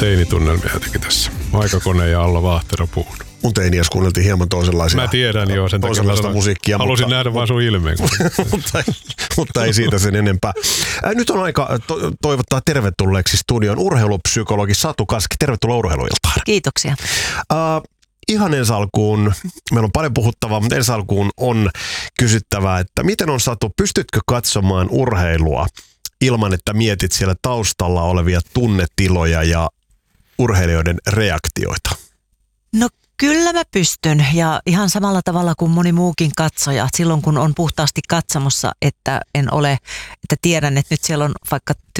teinitunnelmia jotenkin tässä. Aikakone ja Alla Vahterapuun. Mun teiniäs kuunneltiin hieman toisenlaisia. Mä tiedän joo, sen takia musiikkia. Halusin nähdä vaan sun ilmeen. mutta ei siitä sen enempää. Nyt on aika toivottaa tervetulleeksi studion urheilupsykologi Satu Kaski. Tervetuloa Urheiluiltaan. Kiitoksia. Ihan ensi alkuun, meillä on paljon puhuttavaa, mutta ensi alkuun on kysyttävää, että miten on Satu, pystytkö katsomaan urheilua ilman, että mietit siellä taustalla olevia tunnetiloja ja urheilijoiden reaktioita? No kyllä mä pystyn ja ihan samalla tavalla kuin moni muukin katsoja. Silloin kun on puhtaasti katsomossa, että tiedän, että nyt siellä on vaikka